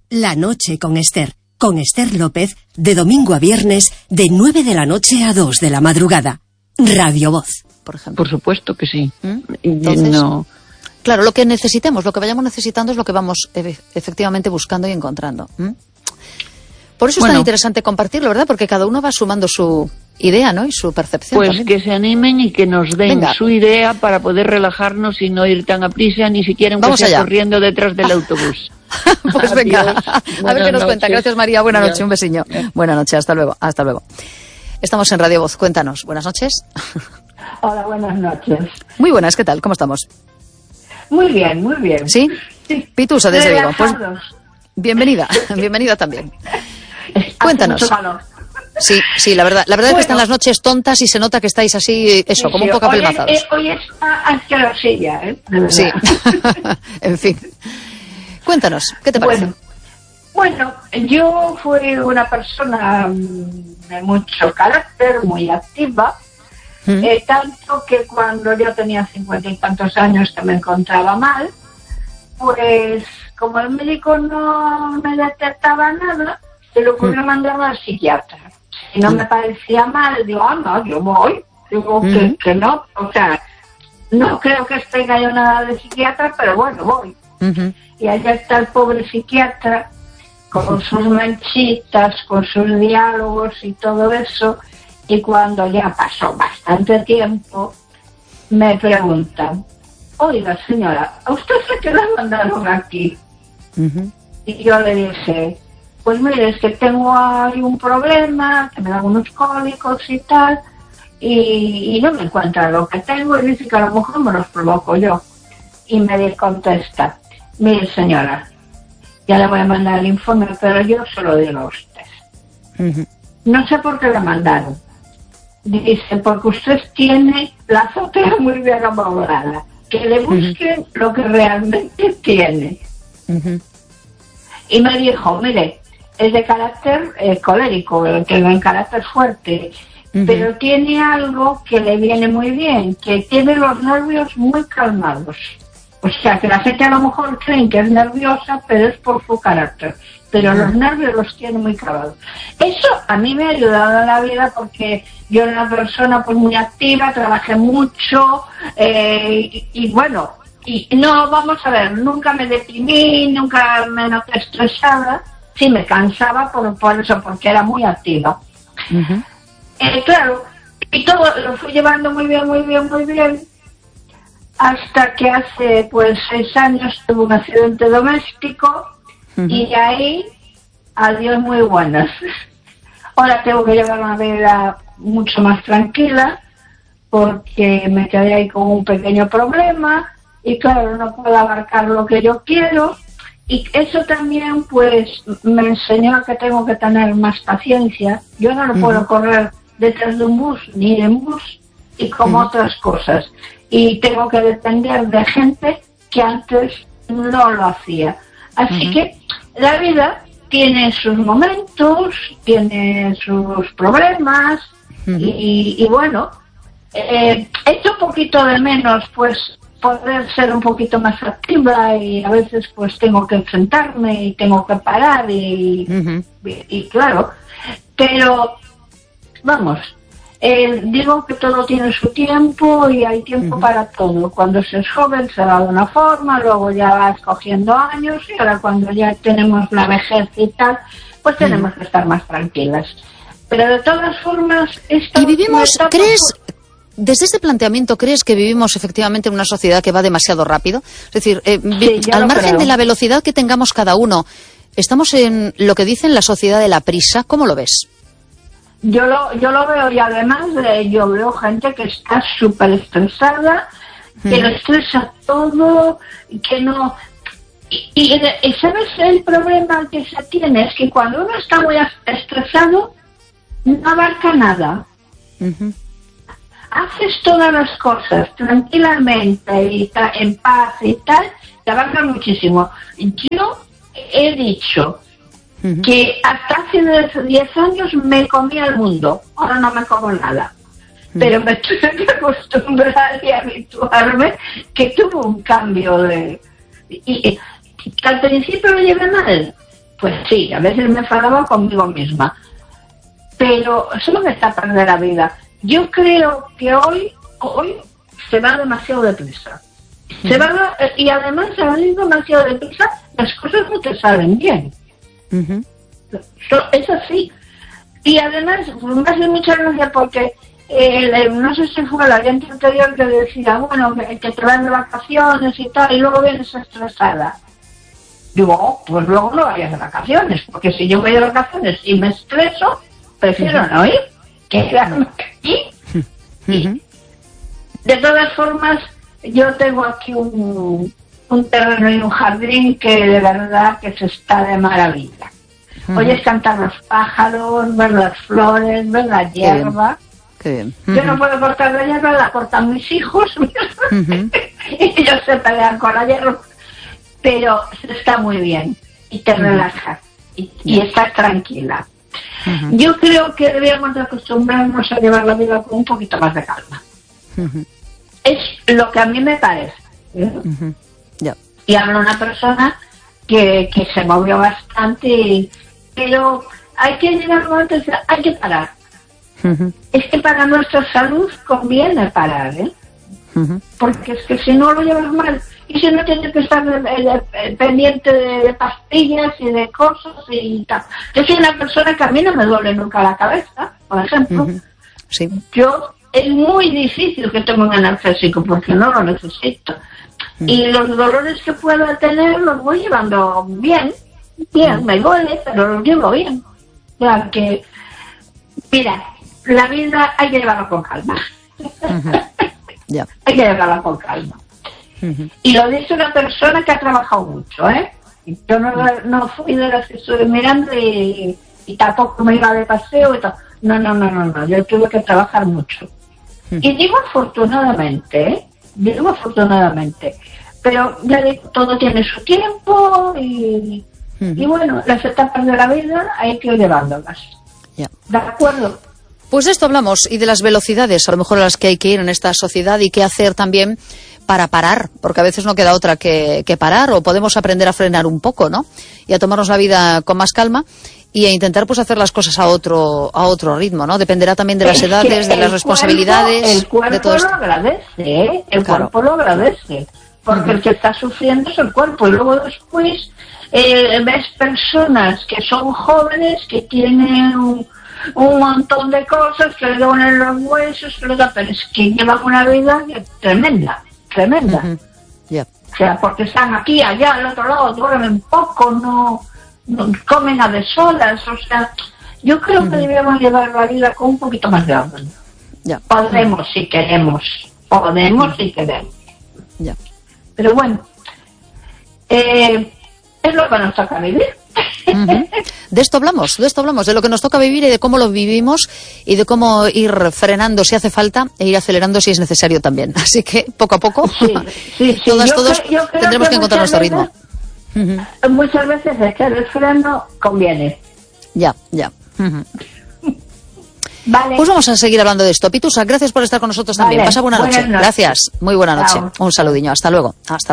La noche con Esther López, de domingo a viernes, de 9 de la noche a 2 de la madrugada. Radio Voz. Por ejemplo. Por supuesto que sí. Entonces, no. Claro, lo que necesitemos, lo que vayamos necesitando es lo que vamos efectivamente buscando y encontrando. Por eso es tan interesante compartirlo, ¿verdad? Porque cada uno va sumando su idea, ¿no? Y su percepción. Pues también. que se animen y que nos den su idea para poder relajarnos y no ir tan a prisa, ni siquiera aunque sea corriendo detrás del autobús. Pues venga, a ver qué nos cuenta. Gracias, María. Buenas noches, un besiño. Buenas noches, hasta luego. Hasta luego. Estamos en Radio Voz, cuéntanos. Buenas noches. Hola, buenas noches. Muy buenas, ¿qué tal? ¿Cómo estamos? Muy bien, muy bien. ¿Sí? Pitusa desde Vigo. Pues bienvenida, bienvenida también. Cuéntanos. Sí, la verdad es que están las noches tontas y se nota que estáis así, eso, como un poco apelmazados. Hoy está asquerosilla, ¿eh? Sí, en fin. Cuéntanos, ¿qué te parece? Bueno, yo fui una persona de mucho carácter, muy activa, tanto que cuando yo tenía 50 y tantos años que me encontraba mal, pues como el médico no me detectaba nada, se le ocurrió mandarme al psiquiatra. Si no me parecía mal, digo, no, yo voy. Digo que no, o sea, no creo que tenga yo nada de psiquiatra, pero bueno, voy. Y allá está el pobre psiquiatra, con sus manchitas, con sus diálogos y todo eso, y cuando ya pasó bastante tiempo, me preguntan, oiga señora, ¿a usted se qué la mandaron aquí? Y yo le dije, pues mire, es que tengo ahí un problema, que me dan unos cólicos y tal, y no me encuentra lo que tengo, y dice que a lo mejor me los provoco yo. Y me contesta, mire señora, ya le voy a mandar el informe, pero yo se lo digo a usted. No sé por qué le mandaron. Dice, porque usted tiene la azotea muy bien amoblada. Que le busquen lo que realmente tiene. Y me dijo, mire, es de carácter colérico, tiene un carácter fuerte, pero tiene algo que le viene muy bien, que tiene los nervios muy calmados. O sea, que la gente a lo mejor creen que es nerviosa, pero es por su carácter. Pero los nervios los tiene muy calmados. Eso a mí me ha ayudado en la vida porque yo era una persona pues muy activa, trabajé mucho, y bueno, y no, vamos a ver, nunca me deprimí, nunca me noté estresada. Sí, me cansaba por eso, porque era muy activa. Claro, y todo lo fui llevando muy bien, hasta que hace pues 6 años tuve un accidente doméstico y de ahí, adiós muy buenas. Ahora tengo que llevar una vida mucho más tranquila porque me quedé ahí con un pequeño problema y claro, no puedo abarcar lo que yo quiero. Y eso también, pues, me enseñó a que tengo que tener más paciencia. Yo no lo puedo correr detrás de un bus, ni en bus, y como otras cosas. Y tengo que depender de gente que antes no lo hacía. Así que la vida tiene sus momentos, tiene sus problemas, y bueno, echo un poquito de menos, pues, poder ser un poquito más activa y a veces pues tengo que enfrentarme y tengo que parar y claro, pero vamos, digo que todo tiene su tiempo y hay tiempo para todo. Cuando se es joven se va de una forma, luego ya vas cogiendo años y ahora cuando ya tenemos la vejez y tal, pues tenemos que estar más tranquilas. Pero de todas formas... Y vivimos, desde este planteamiento, ¿crees que vivimos efectivamente en una sociedad que va demasiado rápido? Es decir, al margen de la velocidad que tengamos cada uno, ¿estamos en lo que dicen la sociedad de la prisa? ¿Cómo lo ves? Yo lo veo y además yo veo gente que está súper estresada, que lo estresa todo, que no... Y ¿sabes el problema que se tiene? Es que cuando uno está muy estresado, no abarca nada. Haces todas las cosas tranquilamente y en paz y tal, te abarca muchísimo. Yo he dicho que hasta hace 10 años me comía el mundo, ahora no me como nada. Pero me tuve que acostumbrar y habituarme, que tuvo un cambio de... Y al principio lo llevé mal, pues sí, a veces me enfadaba conmigo misma. Pero eso me está perdiendo la vida. Yo creo que hoy se va demasiado deprisa. Y además se va demasiado deprisa, las cosas no te salen bien. Es así. Y además, me hace mucha gracia porque no sé si fue la gente anterior que decía, bueno, que te van de vacaciones y tal, y luego vienes estresada. Digo, pues luego no vayas de vacaciones, porque si yo voy de vacaciones y me estreso, prefiero no ir, que quedarme aquí. De todas formas, yo tengo aquí un terreno y un jardín que de verdad que se está de maravilla. Oyes cantar los pájaros, ver las flores, ver la hierba. Qué bien. Yo no puedo cortar la hierba, la cortan mis hijos. Y ellos se pelean con la hierba. Pero está muy bien y te relajas y estás tranquila. Yo creo que deberíamos de acostumbrarnos a llevar la vida con un poquito más de calma. Es lo que a mí me parece. Y hablo una persona que se movió bastante, pero hay que llegar antes, hay que parar. Es que para nuestra salud conviene parar, porque es que si no lo llevas mal, y si no tienes que estar pendiente de pastillas y de cosas y tal. Yo soy una persona que a mí no me duele nunca la cabeza, por ejemplo. Yo, es muy difícil que tome un analgésico porque no lo necesito. Y los dolores que pueda tener los voy llevando bien, me duele, pero los llevo bien. O sea que, mira, la vida hay que llevarla con calma. Hay que llevarla con calma. Y lo dice una persona que ha trabajado mucho, Yo no fui de las que estuve mirando y tampoco me iba de paseo y todo. No, yo tuve que trabajar mucho. Y digo afortunadamente, pero ya digo, todo tiene su tiempo y bueno, las etapas de la vida hay que ir llevándolas. ¿De acuerdo? Pues de esto hablamos, y de las velocidades, a lo mejor a las que hay que ir en esta sociedad, y qué hacer también para parar, porque a veces no queda otra que parar, o podemos aprender a frenar un poco, ¿no? Y a tomarnos la vida con más calma y a intentar pues hacer las cosas a otro ritmo, ¿no? Dependerá también de las edades, de las responsabilidades. El cuerpo de todo esto. lo agradece, el cuerpo lo agradece, porque el que está sufriendo es el cuerpo, y luego después ves personas que son jóvenes, que tienen un montón de cosas, que le duelen los huesos, pero es que llevan una vida tremenda. O sea, porque están aquí, allá, al otro lado, duermen poco, no comen a deshoras, o sea, yo creo que debemos llevar la vida con un poquito más de orden. Podemos si queremos, pero bueno, es lo que nos toca vivir. De esto hablamos, de lo que nos toca vivir y de cómo lo vivimos y de cómo ir frenando si hace falta e ir acelerando si es necesario también. Así que poco a poco, todos tendremos que encontrar nuestro ritmo. Muchas veces es que el freno conviene. Vale. Pues vamos a seguir hablando de esto. Pitusa, gracias por estar con nosotros también. Pasa buena noche. Gracias, muy buena noche. Un saludiño, hasta luego.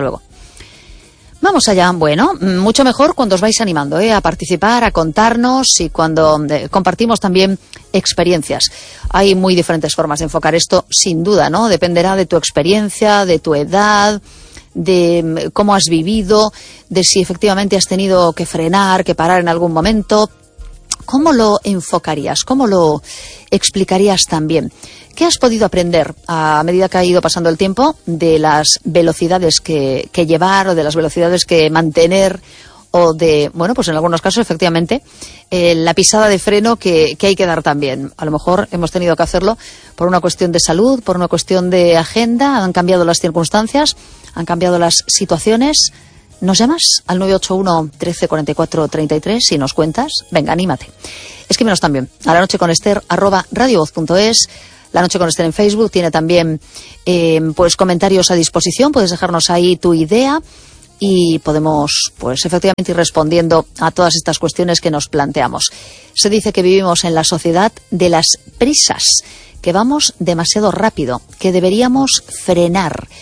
Vamos allá. Bueno, mucho mejor cuando os vais animando a participar, a contarnos, y cuando compartimos también experiencias. Hay muy diferentes formas de enfocar esto, sin duda, ¿no? Dependerá de tu experiencia, de tu edad, de cómo has vivido, de si efectivamente has tenido que frenar, que parar en algún momento. ¿Cómo lo enfocarías? ¿Cómo lo explicarías también? ¿Qué has podido aprender a medida que ha ido pasando el tiempo de las velocidades que llevar, o de las velocidades que mantener, o de, bueno, pues en algunos casos efectivamente la pisada de freno que hay que dar también? A lo mejor hemos tenido que hacerlo por una cuestión de salud, por una cuestión de agenda, han cambiado las circunstancias, han cambiado las situaciones. ¿Nos llamas al 981 13 44 33 y nos cuentas? Venga, anímate. Escríbenos también a la noche con Esther @radiovoz.es. La Noche con Esther en Facebook tiene también pues comentarios a disposición. Puedes dejarnos ahí tu idea y podemos pues efectivamente ir respondiendo a todas estas cuestiones que nos planteamos. Se dice que vivimos en la sociedad de las prisas, que vamos demasiado rápido, que deberíamos frenar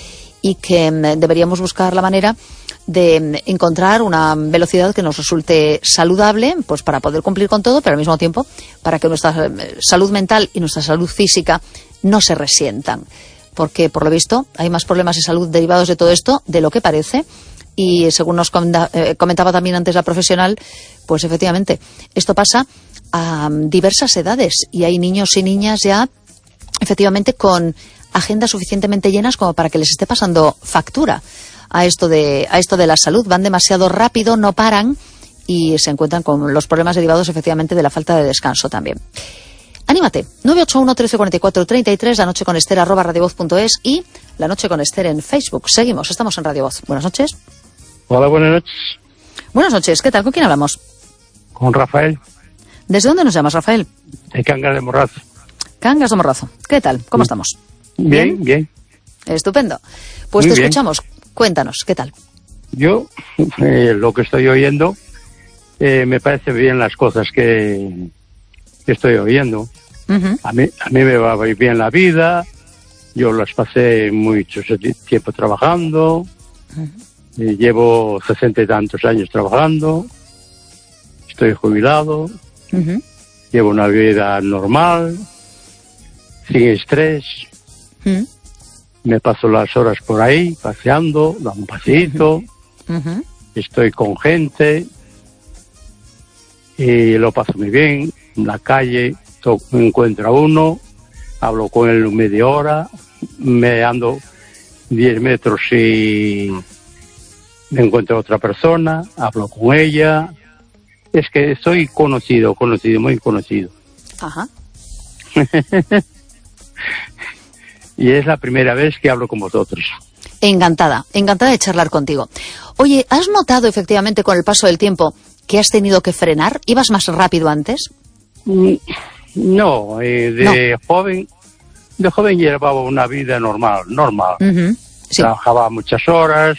y que deberíamos buscar la manera de encontrar una velocidad que nos resulte saludable, pues para poder cumplir con todo, pero al mismo tiempo para que nuestra salud mental y nuestra salud física no se resientan. Porque, por lo visto, hay más problemas de salud derivados de todo esto de lo que parece. Y según nos comentaba también antes la profesional, pues efectivamente, esto pasa a diversas edades. Y hay niños y niñas ya, efectivamente, con agendas suficientemente llenas como para que les esté pasando factura a esto de la salud. Van demasiado rápido, no paran y se encuentran con los problemas derivados, efectivamente, de la falta de descanso también. Anímate, 981 1344 33, La Noche con Ester, @radiovoz.es y La Noche con Ester en Facebook. Seguimos, estamos en Radio Voz. Buenas noches. Hola, buenas noches. Buenas noches, ¿qué tal? ¿Con quién hablamos? Con Rafael. ¿Desde dónde nos llamas, Rafael? De Cangas de Morrazo. Cangas de Morrazo. ¿Qué tal? ¿Cómo estamos? Bien. Estupendo. Pues muy te bien. Escuchamos. Cuéntanos, ¿qué tal? Yo, lo que estoy oyendo, me parecen bien las cosas que estoy oyendo. Uh-huh. A mí me va bien la vida. Yo las pasé mucho tiempo trabajando. Uh-huh. Llevo 60 y tantos años trabajando. Estoy jubilado. Uh-huh. Llevo una vida normal, sin estrés. Uh-huh. Me paso las horas por ahí, paseando, dando un paseíto. Uh-huh. Estoy con gente y lo paso muy bien. En la calle me encuentro a uno, hablo con él media hora, me ando 10 metros y me encuentro a otra persona, hablo con ella. Es que soy conocido, muy conocido. Ajá. Y es la primera vez que hablo con vosotros. Encantada de charlar contigo. Oye, ¿has notado efectivamente con el paso del tiempo que has tenido que frenar? ¿Ibas más rápido antes? No, de joven llevaba una vida normal. Uh-huh. Sí. Trabajaba muchas horas,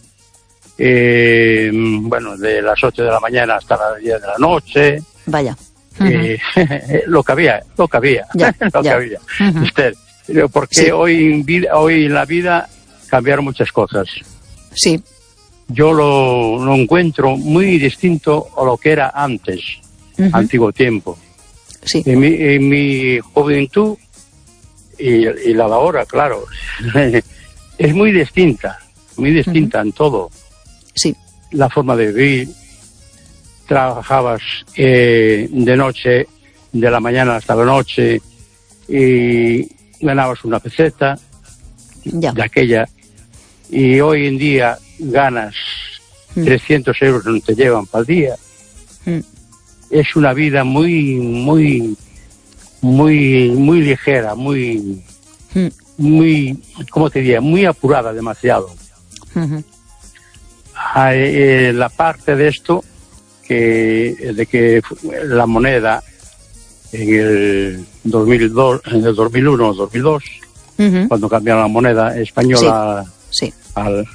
de las 8 de la mañana hasta las 10 de la noche. Vaya. Uh-huh. Lo que había. Ya. Que había. Uh-huh. Esther, porque Sí. hoy en la vida cambiaron muchas cosas. Sí. Yo lo encuentro muy distinto a lo que era antes, Uh-huh. antiguo tiempo. Sí. En mi juventud y la de ahora, claro, es muy distinta Uh-huh. en todo. Sí. La forma de vivir, trabajabas de noche, de la mañana hasta la noche, y ganabas una peseta Ya. de aquella, y hoy en día ganas 300 euros, no te llevan para el día. Es una vida muy ligera, muy, ¿cómo te diría? Muy apurada, demasiado. Uh-huh. La parte de esto, de que la moneda en el 2002, en el 2001 o 2002, Uh-huh. cuando cambiaron la moneda española Sí. al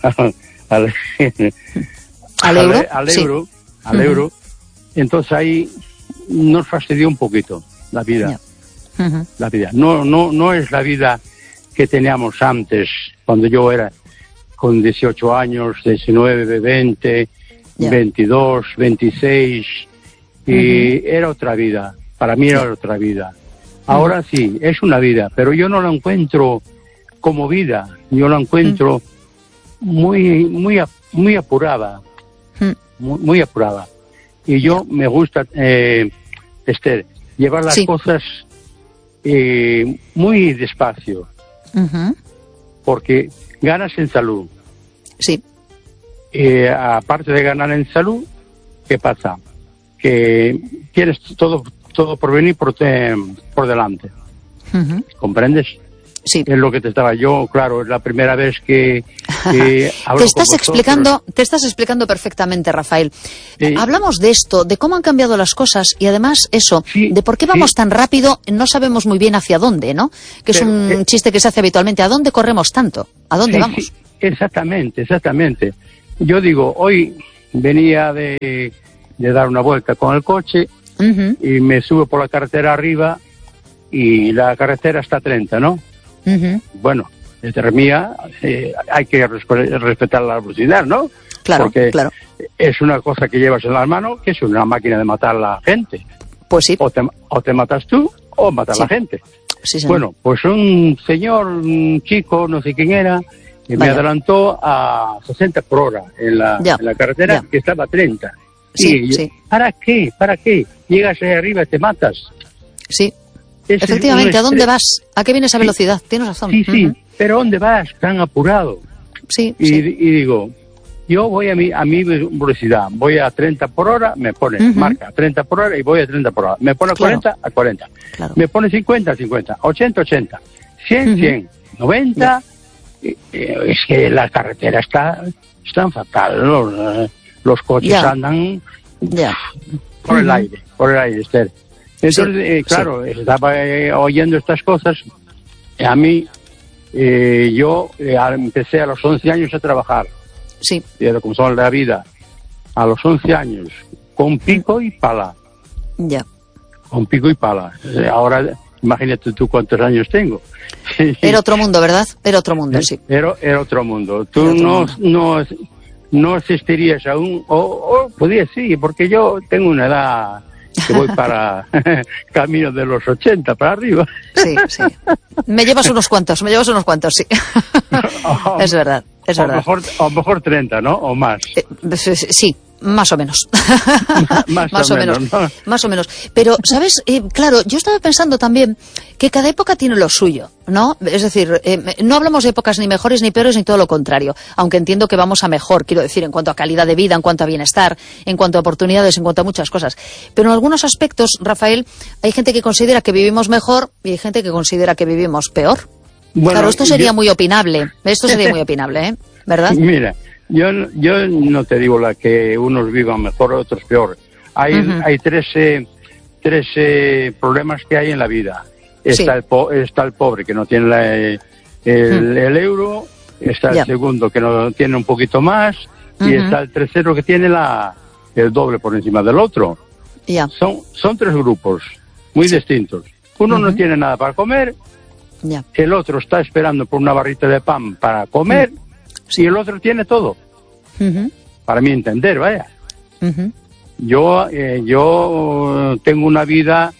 euro. euro, entonces ahí nos fastidió un poquito la vida. Yeah. Uh-huh. La vida. No es la vida que teníamos antes, cuando yo era con 18 años, 19, 20, Yeah. 22, 26, y era otra vida. Para mí era otra vida. Ahora sí, es una vida, pero yo no la encuentro como vida. Yo la encuentro muy apurada. Muy apurada. Y yo me gusta, Esther, llevar las cosas muy despacio. Uh-huh. Porque ganas en salud. Sí. Aparte de ganar en salud, ¿qué pasa? Que tienes todo por venir por delante. Uh-huh. ¿Comprendes? Sí. Es lo que te estaba yo, claro, es la primera vez que hablo te estás con explicando perfectamente, Rafael. Sí. Hablamos de esto, de cómo han cambiado las cosas y además eso, de por qué vamos tan rápido, no sabemos muy bien hacia dónde, ¿no? Que es un chiste que se hace habitualmente. ¿A dónde corremos tanto? ¿A dónde vamos? Sí, exactamente. Yo digo, hoy venía de dar una vuelta con el coche Uh-huh. y me subo por la carretera arriba y la carretera está a 30, ¿no? Uh-huh. Bueno, mía, hay que respetar la velocidad, ¿no? Claro, porque claro. Es una cosa que llevas en las manos, que es una máquina de matar a la gente. Pues sí. O te matas tú o matas a la gente. Sí, bueno, pues un señor, un chico, no sé quién era, que me adelantó a 60 por hora en la carretera, que estaba a 30. Sí. ¿Para qué? ¿Para qué? Llegas ahí arriba y te matas. Sí. Efectivamente, ¿a dónde vas? ¿A qué viene esa velocidad? Tienes razón. Sí, pero ¿dónde vas? Tan apurado. Sí. Y digo, yo voy a mi velocidad, voy a 30 por hora, me pone, marca 30 por hora y voy a 30 por hora. Me pone 40 a 40. Claro. Me pone 50 a 50, 80 80, 100 100, 90. Es que la carretera están fatal. Los coches andan por el aire, Esther. Entonces, claro, estaba oyendo estas cosas. A mí, yo empecé a los 11 años a trabajar. Sí. Como son la vida. A los 11 años, con pico y pala. Ya. Con pico y pala. Ahora, imagínate tú cuántos años tengo. Era otro mundo, ¿verdad? Era otro mundo, sí. Era otro mundo. Tú no asistirías aún, o podías sí, porque yo tengo una edad que voy para camino de los 80 para arriba. Sí. Me llevas unos cuantos, sí. Es verdad. O mejor 30, ¿no? O más. Sí. Más o menos. Más o menos. Pero, ¿sabes? Claro, yo estaba pensando también que cada época tiene lo suyo, ¿no? Es decir, no hablamos de épocas ni mejores ni peores ni todo lo contrario, aunque entiendo que vamos a mejor, quiero decir, en cuanto a calidad de vida, en cuanto a bienestar, en cuanto a oportunidades, en cuanto a muchas cosas. Pero en algunos aspectos, Rafael, hay gente que considera que vivimos mejor y hay gente que considera que vivimos peor. Bueno, claro, esto sería muy opinable. ¿Verdad? Mira, yo no te digo que unos vivan mejor, otros peor. Hay tres problemas que hay en la vida. Está el pobre que no tiene el euro, está el segundo que no tiene un poquito más, y está el tercero que tiene el doble por encima del otro. Son tres grupos muy distintos. Uno no tiene nada para comer, el otro está esperando por una barrita de pan para comer, y el otro tiene todo. Para mi entender, vaya. Yo tengo una vida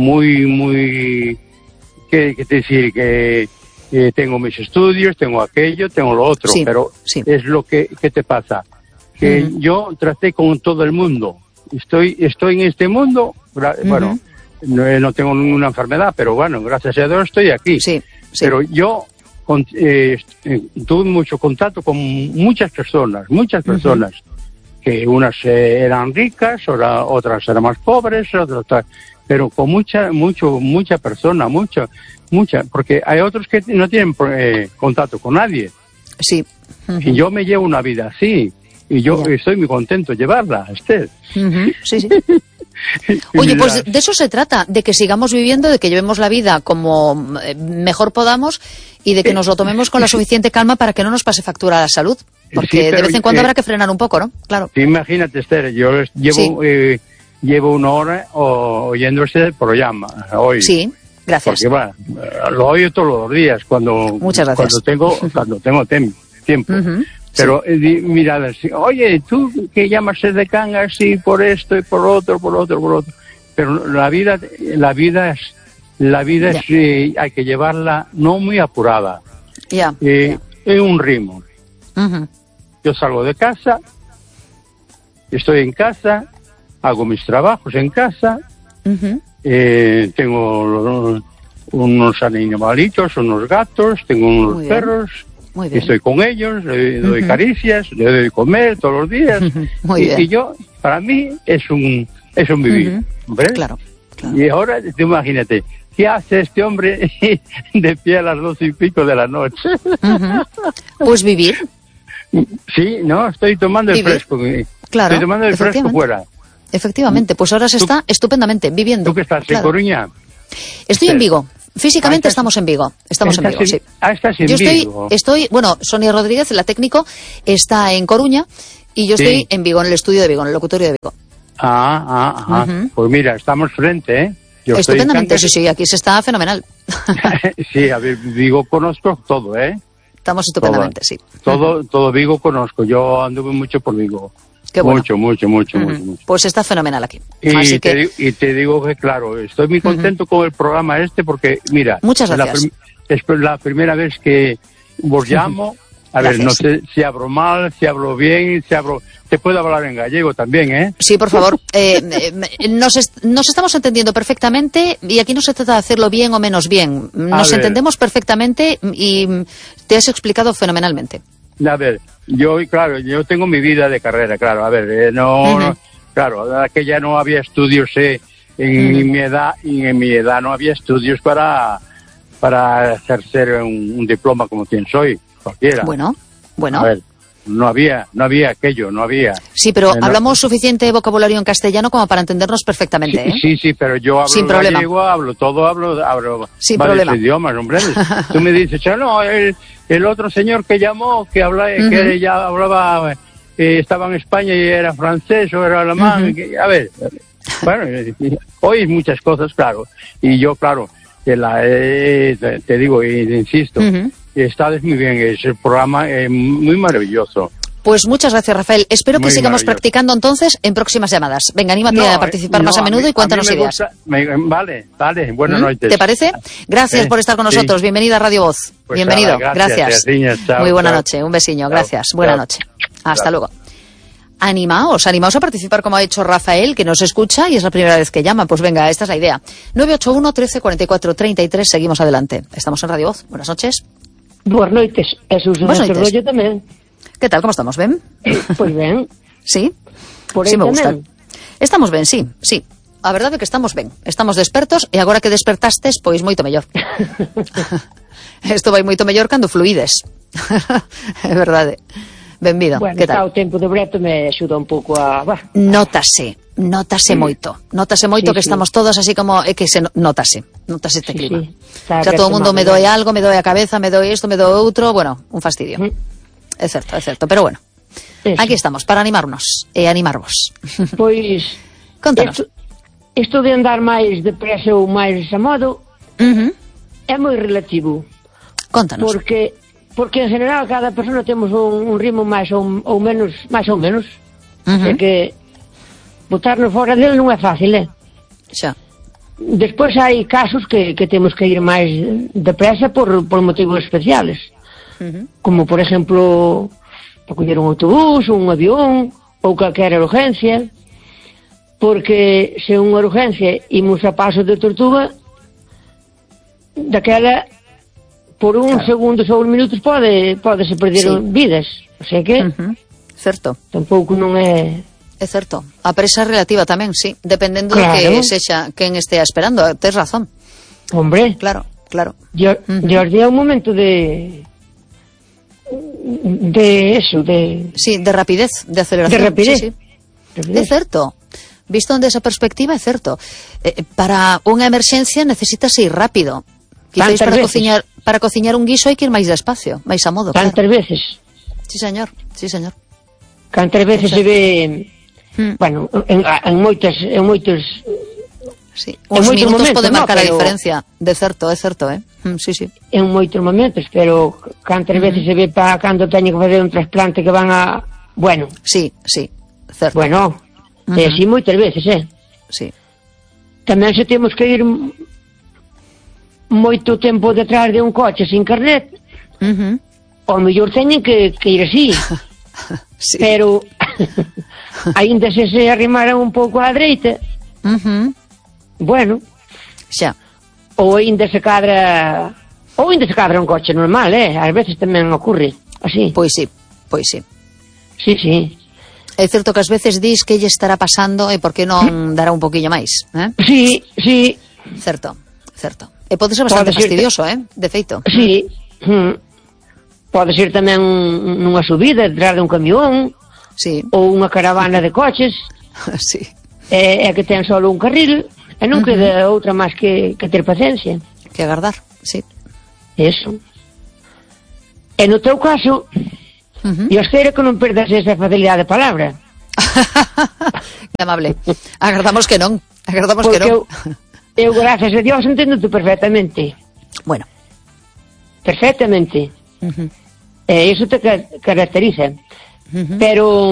muy que decir que tengo mis estudios, tengo aquello, tengo lo otro, pero es lo que te pasa, que yo traté con todo el mundo. Estoy en este mundo, bueno, no tengo ninguna enfermedad, pero bueno, gracias a Dios estoy aquí. Pero yo tuve mucho contacto con muchas personas, que unas eran ricas, otras eran más pobres, pero con mucha persona, porque hay otros que no tienen contacto con nadie. Y yo me llevo una vida así, y yo estoy muy contento de llevarla, Esther. Oye, pues de eso se trata, de que sigamos viviendo, de que llevemos la vida como mejor podamos y de que nos lo tomemos con la suficiente calma para que no nos pase factura a la salud. Porque de vez en cuando habrá que frenar un poco, ¿no? Claro. Imagínate, Esther, yo llevo una hora oyendo este programa hoy. Sí, gracias. Porque lo oigo todos los días cuando tengo tiempo. Pero mira, oye, tú que llamas de Cangas y por esto y por otro. Pero la vida es hay que llevarla no muy apurada. En un ritmo. Yo salgo de casa, estoy en casa, hago mis trabajos en casa, tengo unos animalitos, unos gatos, tengo unos perros. Estoy con ellos, le doy caricias, le doy comer todos los días. Y yo, para mí, es un vivir. ¿Ves? Claro. Y ahora, imagínate, ¿qué hace este hombre de pie a las 12 y pico de la noche? Pues vivir. Sí, no, estoy tomando el fresco. Claro, estoy tomando el fresco fuera. Efectivamente, pues ahora se está estupendamente viviendo. ¿Tú que estás en Coruña? Estoy en Vigo. Físicamente estamos en Vigo. Estamos en Vigo, sí. Estás en Vigo. Bueno, Sonia Rodríguez, la técnico, está en Coruña y yo estoy en Vigo, en el estudio de Vigo, en el locutorio de Vigo. Pues mira, estamos frente, ¿eh? Estupendamente, sí, aquí se está fenomenal. Sí, a ver, Vigo conozco todo, ¿eh? Estamos estupendamente, sí. Todo Vigo conozco. Yo anduve mucho por Vigo. Qué bueno. Mucho. Pues está fenomenal aquí. Y te digo que, claro, estoy muy contento con el programa porque, mira... Muchas gracias. Es la primera vez que vos llamo. A ver, no sé si hablo mal, si hablo bien, Te puedo hablar en gallego también, ¿eh? Sí, por favor. Nos estamos entendiendo perfectamente y aquí no se trata de hacerlo bien o menos bien. Nos entendemos perfectamente y te has explicado fenomenalmente. A ver, yo tengo mi vida de carrera, claro. A ver, claro, aquella no había estudios en mi edad, y en mi edad no había estudios para ejercer un diploma como quien soy. Cualquiera. Bueno. A ver, no había aquello. Sí, pero hablamos suficiente vocabulario en castellano como para entendernos perfectamente, sí, ¿eh? Sí, pero yo hablo sin problema. Gallego, hablo sin varios problema. idiomas, hombre. Tú me dices, no, el otro señor que llamó, que ya hablaba, estaba en España y era francés o era alemán. A ver, bueno, hoy muchas cosas, claro. Y yo, claro, te digo e insisto, estás muy bien, es el programa muy maravilloso. Pues muchas gracias, Rafael. Espero que sigamos practicando entonces en próximas llamadas. Venga, anímate a participar más a menudo y cuéntanos ideas. Vale, buenas noches. ¿Te parece? Gracias por estar con nosotros. Bienvenida a Radio Voz. Pues bienvenido. Gracias. Chao, muy buena noche. Un besiño. Gracias. Buena noche. Hasta luego. Animaos a participar como ha hecho Rafael, que nos escucha y es la primera vez que llama. Pues venga, esta es la idea. 981 13 44 33, seguimos adelante. Estamos en Radio Voz. Buenas noches. Buenas noites. Buenas noites. Yo tamén. Que tal, como estamos, ben? Pois ben. Sí? Por sí, me gusta. Ben. Estamos ben, sí. A verdade é que estamos ben. Estamos despertos e agora que despertastes, pois moito mellor. Isto vai moito mellor cando fluides. É verdade. Benvida, bueno, que tal? O tempo de breto me axuda un pouco a... Notase moito. Notase moito que estamos todos así como... É que notase este clima. O sea, todo o mundo me doe algo, me doe a cabeza, me doe isto, me doe outro... Bueno, un fastidio. É certo. Pero bueno, aquí estamos para animarnos e animarvos. Pois... Contanos. Isto de andar máis depresa ou máis a modo é moi relativo. Contanos. Porque en general cada persona temos un ritmo máis ou menos. É que botarnos fora dele non é fácil, Xa. Despois hai casos que temos que ir máis depresa por motivos especiales. Como, por exemplo, para coller un autobús, un avión ou calquera urgencia. Porque se unha urgencia imos a paso de tortuga, daquela... por un segundos ou uns minutos podese perder vidas. O sea que certo. Tampouco non é... É certo. A presa relativa tamén, sí. Dependendo de que sexa quen estea esperando. Tes razón. Hombre. Claro. Jordi, é un momento de eso, de... Sí, de rapidez, de aceleración. De rapidez. Sí. É certo. Visto desde esa perspectiva, é certo. Para unha emerxencia necesitas ir rápido. Quizás para cociñar un guiso hai que ir máis despacio, máis a modo. Tantas veces. Sí, señor. Cantas veces se ve... Bueno, en moitos... Sí. Os minutos poden marcar a diferencia. É certo, sí. En moitos momentos, pero cantas veces se ve para cando teñen que facer un trasplante que van a... Bueno. Sí, certo. Bueno, así moitas veces, Sí. Tamén se temos que ir... moito tempo detrás de un coche sin carnet, ao mellor teñen que ir así. Sí. Pero aínda se arrimaran un pouco á dereita, bueno, xa. Ou aínda se cadra un coche normal, ás veces tamén ocurre así. Pois sí. Sí. É certo que ás veces dis que lle estará pasando e por que non dará un poquillo máis, Sí. Certo. E pode ser bastante fastidioso, de feito. Sí. Pode ser tamén nunha subida detrás de un camión, ou unha caravana de coches. Sí. É que ten só un carril e non queda outra máis que ter paciencia. Que agardar, sí. Eso. E no teu caso, eu espero que non perdas esa facilidade de palabra. Que amable. Agardamos que non. Eu, gracias a Dios, entendo-te perfectamente. Bueno. Perfectamente. Eso te caracteriza. Pero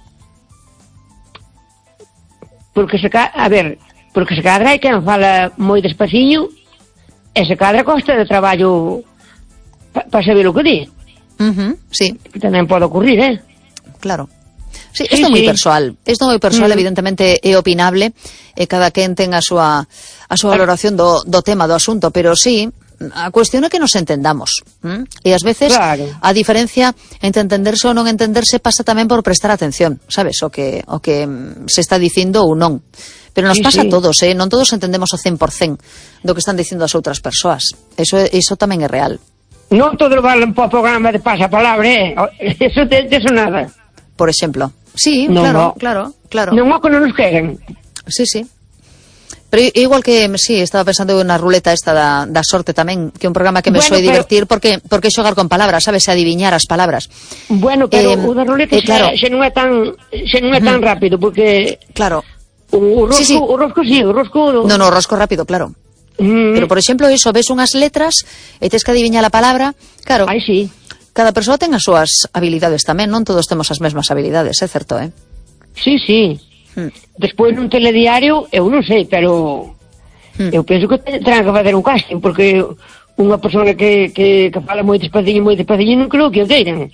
porque se cadra hai quen fala moi despaciño e se cadra costa de traballo para saber o que di. Sí. Tamén pode ocurrir, Claro. Sí, isto é moi persoal. Isto é moi persoal, evidentemente é opinable, e cada quen ten a súa valoración do tema, do asunto, pero sí, a cuestión é que nos entendamos. E ás veces, claro, a diferencia entre entenderse ou non entenderse pasa tamén por prestar atención, sabes, o que se está dicindo ou non. Pero nos pasa a todos, non todos entendemos o 100% do que están dicindo as outras persoas. Eso tamén é real. Non todo vale para o programa de pasapalabra, eso nada. Por exemplo. Sí, claro. Non o que non nos queren. Sí. Pero igual que, sí, estaba pensando na ruleta esta da sorte tamén, que é un programa que me soe divertir porque xogar con palabras, sabes, adiviñar as palabras. Bueno, pero o da ruleta xa non é tan rápido, porque claro. O rosco No, rosco rápido, claro. Pero, por exemplo, iso, ves unhas letras e tes que adiviñar a palabra, claro. Ai, sí. Cada persoa ten as súas habilidades tamén, non todos temos as mesmas habilidades, é certo, Sí. Despois nun telediario, eu non sei, pero eu penso que terán que fazer un casting, porque unha persona que fala moi despaciño non creo que o queiran.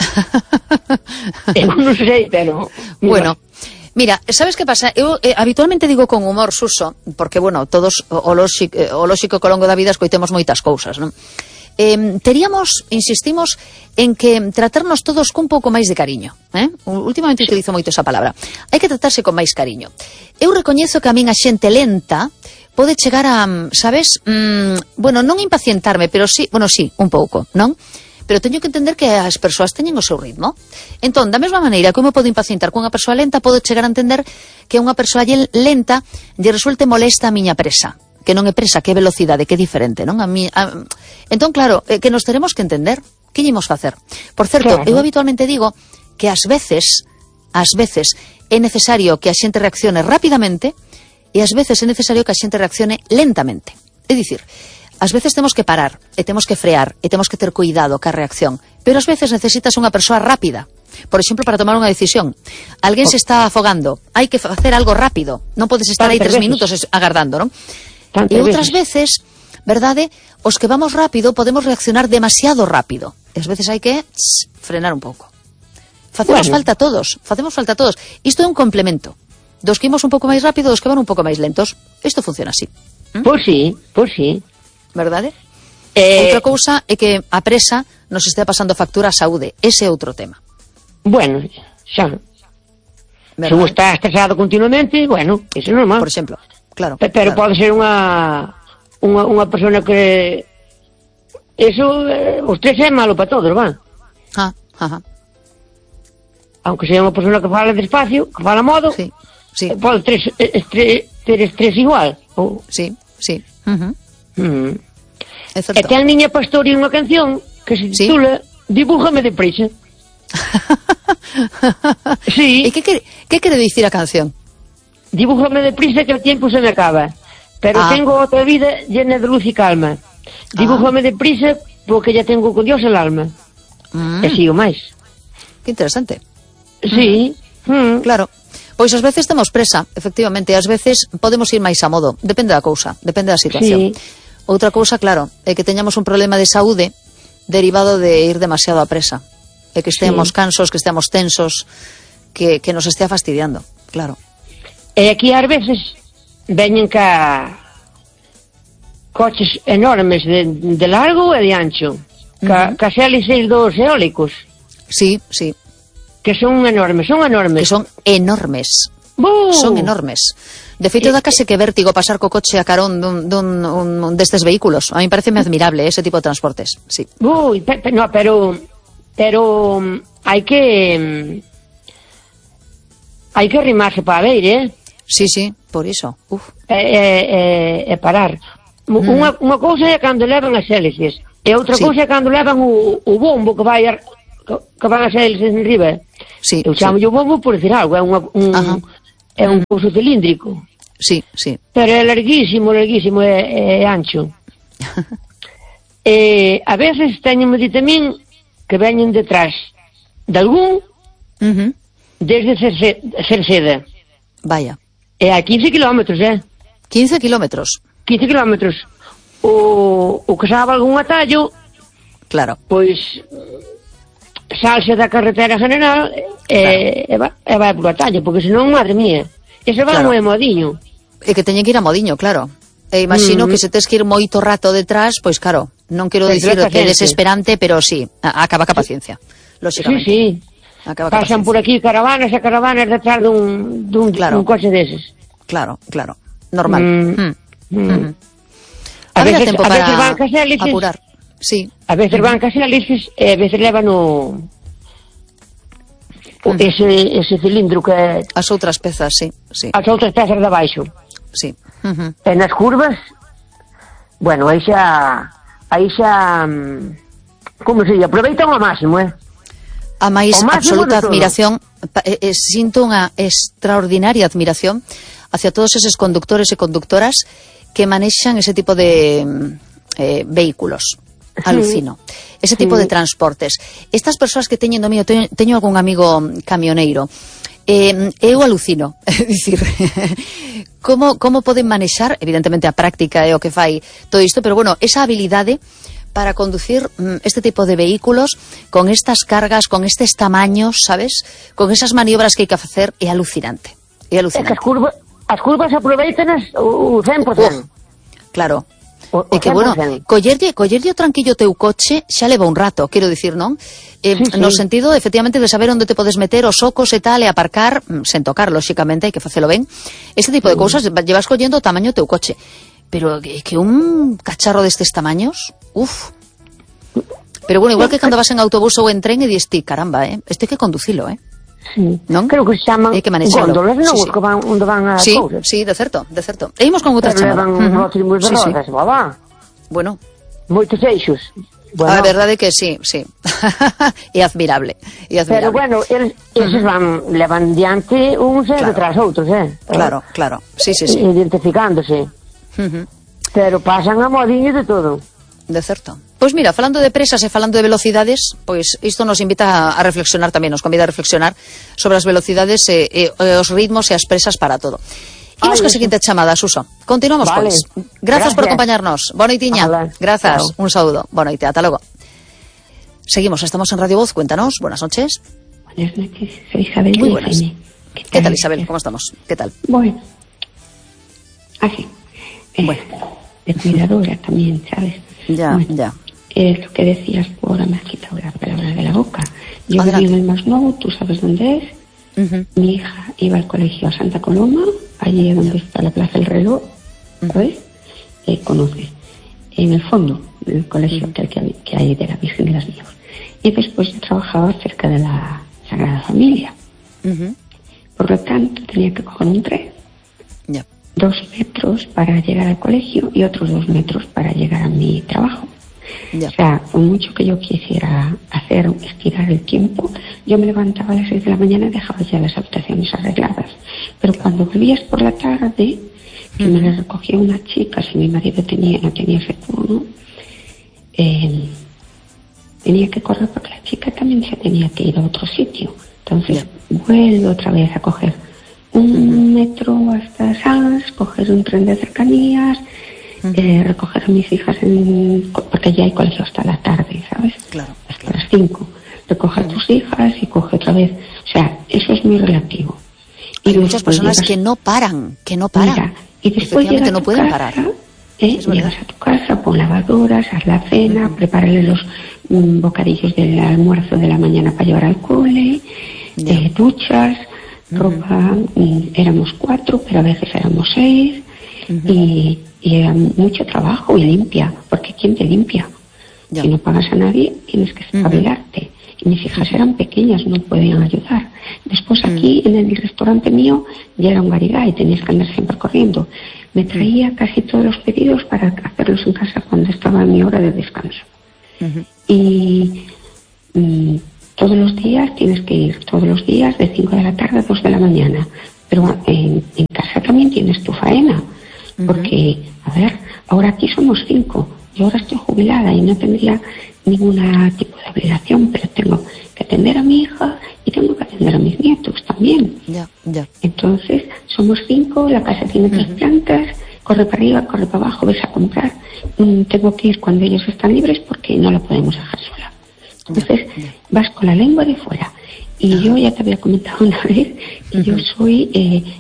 Eu non sei, pero... Bueno, mira, sabes que pasa? Eu habitualmente digo con humor, Suso, porque, bueno, todos o lóxico que ao longo da vida escoitemos moitas cousas, non? Insistimos en que tratarnos todos cun pouco máis de cariño, Últimamente utilizo moito esa palabra. Hai que tratarse con máis cariño. Eu recoñezo que a min a xente lenta pode chegar a, sabes, bueno, non impacientarme, pero sí, un pouco, non? Pero teño que entender que as persoas teñen o seu ritmo. Entón, da mesma maneira que eu me podo impacientar cunha persoa lenta, podo chegar a entender que unha persoa lenta lle resulte molesta a miña presa. Que non é presa, que é velocidade, que é diferente, non? Entón, claro, que nos teremos que entender. Que ímos facer? Por certo, eu habitualmente digo que ás veces é necesario que a xente reaccione rapidamente e ás veces é necesario que a xente reaccione lentamente. É dicir, ás veces temos que parar, e temos que frear, e temos que ter cuidado ca reacción, pero ás veces necesitas unha persoa rápida. Por exemplo, para tomar unha decisión. Alguén se está afogando, hai que facer algo rápido, non podes estar aí 3 minutos agardando, non? E outras veces, verdade, os que vamos rápido podemos reaccionar demasiado rápido. E ás veces hai que frenar un pouco. Facemos falta a todos. Isto é un complemento. Dos que imos un pouco máis rápido, dos que van un pouco máis lentos. Isto funciona así. Pois sí. Verdade? Outra cousa é que a presa nos estea pasando factura a saúde. Ese é outro tema. Bueno, xa. Se un está estresado continuamente, bueno, iso é normal. Por exemplo. Claro, pero pode ser unha persona que eso, o estrés é malo para todos, va. Aunque sea unha persona que fala despacio, que fala modo, sí. Pode ter estrés igual. Sí. É certo. E ten Niña Pastori unha canción que se titula Dibújame deprisa. Sí. E que quere dicir a canción? Dibújame deprisa que o tiempo se me acaba, pero tengo outra vida llena de luz e calma. Dibújame deprisa porque ya tengo con Dios el alma. E sigo máis. Que interesante. Sí. Claro. Pois ás veces temos presa, efectivamente, ás veces podemos ir máis a modo. Depende da cousa, depende da situación. Outra cousa, claro, é que teñamos un problema de saúde derivado de ir demasiado a presa. E que estemos cansos, que estemos tensos, que nos estea fastidiando, claro. E aquí ás veces veñen coches enormes de largo e de ancho, ca hélices dos eólicos. Sí. Que son enormes. Que son enormes. Son enormes. De feito, dá case que vértigo pasar co coche a carón dun destes vehículos. A mí pareceme admirable ese tipo de transportes, sí. Pero hai que arrimarse para ver, Sí, por iso. E parar. Unha cousa é cando levan as hélices, e outra cousa é cando levan o bombo que van as hélices en riba. Eu chamo o bombo por decir algo, é un couso cilíndrico. Sí. Pero é larguísimo, é ancho. A veces teño-me dito a min que veñen detrás de algún desde Cerceda. Vaya. A 15 kilómetros, 15 kilómetros. 15 kilómetros. O que sabe algún atallo, claro, pois salse da carretera general e vai por atallo, porque senón, madre mía, ese vai moi modiño. E que teñen que ir a modiño, claro. E imagino que se tes que ir moito rato detrás, pois claro, non quero dicir que é desesperante, pero sí, acaba a paciencia, lóxicamente. Sí. Pasan por aquí caravanas e caravanas detrás dun coche deses. Claro, normal. Habría tempo para apurar. Sí. A veces van casi hélices e a veces levan ese cilindro que... As outras pezas, sí. As outras pezas de baixo. Sí. E nas curvas, bueno, aí xa como se aproveitan ao máximo, A máis absoluta admiración, sinto unha extraordinaria admiración hacia todos eses conductores e conductoras que manexan ese tipo de vehículos. Alucino. Ese tipo de transportes. Estas persoas que teñen do mío, teño algún amigo camioneiro, eu alucino. É dicir, como poden manexar, evidentemente a práctica é o que fai todo isto, pero bueno, esa habilidade para conducir este tipo de vehículos con estas cargas, con estes tamaños, sabes? Con esas maniobras que hai que facer, é alucinante. É que as curvas aproveitanas o 100%. Claro. E que, bueno, collerlle o tranquillo teu coche xa leva un rato, quero dicir, non? No sentido, efectivamente, de saber onde te podes meter os socos e tal, e aparcar, sen tocar, lóxicamente, hai que facelo ben. Este tipo de cousas, llevas collendo o tamaño teu coche. Pero que un cacharro destes tamaños, Pero bueno, igual que cando vas en autobús ou en tren e dis ti, caramba, este hai que conducilo, Sí. Non? Creo que se chaman góndolas, non? Que van onde van as cousas. Sí, de certo. E imos con outra chamada. Levan rótulos de rodas, babá. Bueno. Moitos eixos. A verdade é que sí. É admirable. Pero bueno, eles levan diante uns detrás outros, Claro. Sí. Identificándose. Pero pasan a modiño de todo. De certo. Pois mira, falando de presas e falando de velocidades, pois isto nos invita a reflexionar tamén, nos convida a reflexionar sobre as velocidades e os ritmos e as presas para todo. Imos ca seguinte chamada, Suso. Continuamos, pois. Gracias por acompañarnos. Boa noitiña. Grazas. Un saúdo. Boa noite. Ata logo. Seguimos, estamos en Radio Voz. Cuéntanos. Buenas noches. Buenas noches. Soy Isabel. Muy buenas. ¿Qué tal, Isabel? ¿Cómo estamos? ¿Qué tal? Bueno. Así. Bueno. De cuidadora también, ¿sabes? Ya. Lo que decías, ahora me has quitado la palabra de la boca. Yo viví en el Masnou, tú sabes dónde es. Mi hija iba al colegio a Santa Coloma, allí donde está la Plaza del Reloj, ¿sabes? Conoces. En el fondo del colegio que hay de la Virgen de las Nieves. Y después yo trabajaba cerca de la Sagrada Familia. Por lo tanto, tenía que coger un tren. 2 metros para llegar al colegio y otros 2 metros para llegar a mi trabajo. O sea, por mucho que yo quisiera estirar el tiempo, yo me levantaba a las 6 de la mañana y dejaba ya las habitaciones arregladas. Pero cuando volvías por la tarde, que me la recogía una chica, si mi marido no tenía seguro, tenía que correr porque la chica también se tenía que ir a otro sitio. Entonces vuelvo otra vez a coger un metro hasta Sans, coger un tren de cercanías, recoger a mis hijas porque ya hay colegio hasta la tarde, ¿sabes? Claro. Hasta las 5. Recoger a tus hijas y coge otra vez. O sea, eso es muy relativo. Hay muchas personas que no paran. Mira, y después llegas no pueden parar. Llegas a tu casa, pon lavadoras, haz la cena, prepárale los bocadillos del almuerzo de la mañana para llevar al cole, duchas, ropa, éramos 4, pero a veces éramos 6, y era mucho trabajo y limpia, porque ¿quién te limpia? Si no pagas a nadie, tienes que espabilarte. Y mis hijas eran pequeñas, no podían ayudar. Después aquí, en el restaurante mío, ya era un garigá y tenías que andar siempre corriendo. Me traía casi todos los pedidos para hacerlos en casa cuando estaba en mi hora de descanso. Y todos los días tienes que ir, todos los días de 5 de la tarde a 2 de la mañana. Pero en casa también tienes tu faena. Porque, a ver, ahora aquí somos 5. yo ahora estoy jubilada y no tendría ningún tipo de obligación, pero tengo que atender a mi hija y tengo que atender a mis nietos también. Ya. Entonces, somos 5, la casa tiene 3 plantas, corre para arriba, corre para abajo, ves a comprar. Tengo que ir cuando ellos están libres porque no la podemos dejar sola. Entonces, vas con la lengua de fuera. Y yo ya te había comentado una vez que yo soy,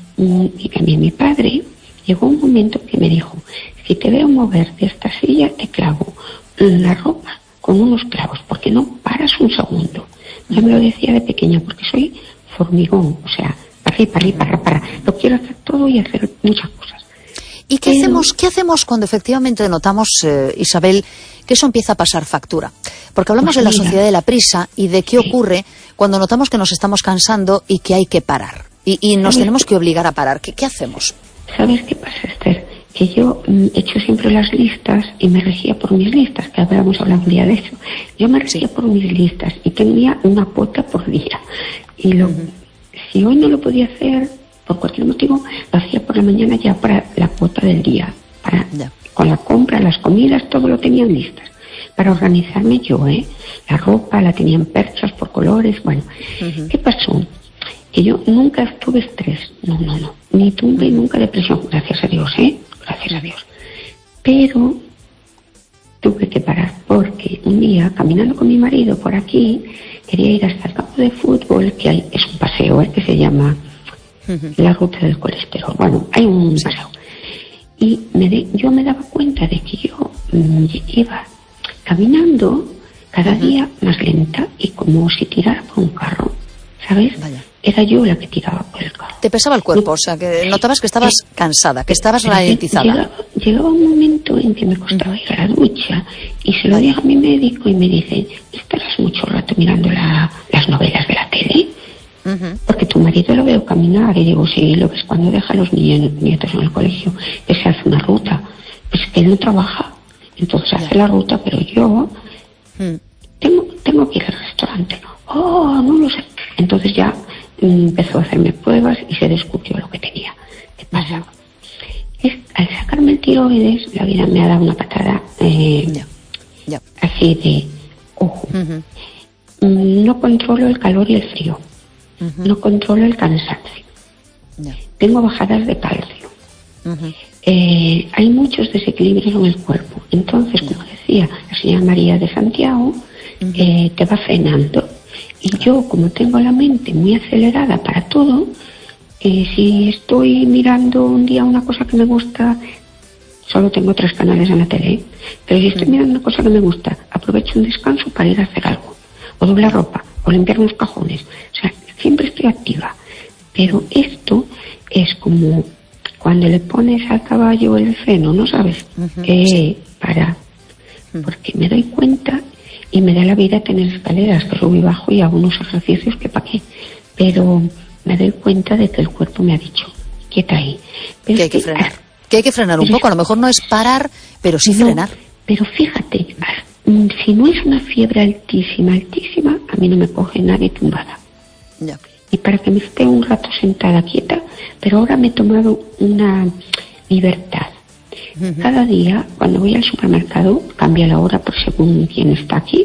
y también mi padre, llegó un momento que me dijo, si te veo mover de esta silla, te clavo la ropa con unos clavos, porque no paras un segundo. Ya me lo decía de pequeña, porque soy formigón, o sea, para. Lo quiero hacer todo y hacer muchas cosas. ¿Y qué hacemos cuando efectivamente notamos, Isabel, que eso empieza a pasar factura? Porque hablamos de la sociedad de la prisa y de qué ocurre cuando notamos que nos estamos cansando y que hay que parar. Y nos tenemos que obligar a parar. ¿Qué hacemos? ¿Sabes qué pasa, Esther? Que yo he hecho siempre las listas y me regía por mis listas, que habíamos hablado un día de eso. Yo me regía por mis listas y tenía una cuota por día. Y si hoy no lo podía hacer, por cualquier motivo, lo hacía por la mañana ya para la cuota del día. Con la compra, las comidas, todo lo tenían listas. Para organizarme yo, la ropa la tenía en perchas por colores, bueno. ¿Qué pasó? Que yo nunca tuve estrés, no, ni tuve nunca depresión, gracias a Dios, gracias a Dios. Pero tuve que parar porque un día, caminando con mi marido por aquí, quería ir hasta el campo de fútbol, que es un paseo, que se llama la ruta del colesterol. Bueno, hay un paseo. Y yo me daba cuenta de que yo iba caminando cada día más lenta y como si tirara por un carro, ¿sabes? Vaya. Era yo la que tiraba por el carro. Te pesaba el cuerpo, o sea, que notabas que estabas cansada, que estabas ralentizada. Llegaba un momento en que me costaba ir a la ducha y se lo dije a mi médico y me dice, ¿estarás mucho rato mirando las novelas de la tele? Porque tu marido lo veo caminar. Y digo, sí, lo ves cuando deja a los nietos en el colegio, que se hace una ruta. Pues que él no trabaja, entonces hace la ruta, pero yo tengo que ir al restaurante. Oh, no lo sé. Entonces ya empezó a hacerme pruebas y se descubrió lo que tenía. ¿Qué pasa? Al sacarme el tiroides, la vida me ha dado una patada así de ojo. No controlo el calor y el frío. No controlo el cansancio. Tengo bajadas de calcio. Hay muchos desequilibrios en el cuerpo. Entonces, como decía la señora María de Santiago, te va frenando. Y yo, como tengo la mente muy acelerada para todo, si estoy mirando un día una cosa que me gusta, solo tengo 3 canales en la tele, pero si estoy mirando una cosa que me gusta, aprovecho un descanso para ir a hacer algo, o doblar ropa, o limpiar unos cajones. O sea, siempre estoy activa. Pero esto es como cuando le pones al caballo el freno, ¿no sabes? Para. Porque me doy cuenta y me da la vida tener escaleras, que subo y bajo y hago unos ejercicios que pa' qué. Pero me doy cuenta de que el cuerpo me ha dicho, quieta ahí. Pero que hay que frenar. Que hay que frenar un poco. A lo mejor no es parar, pero sí frenar. Pero fíjate, si no es una fiebre altísima, a mí no me coge nadie tumbada. Ya. Y para que me esté un rato sentada quieta, pero ahora me he tomado una libertad. Cada día, cuando voy al supermercado, cambia la hora por según quién está aquí.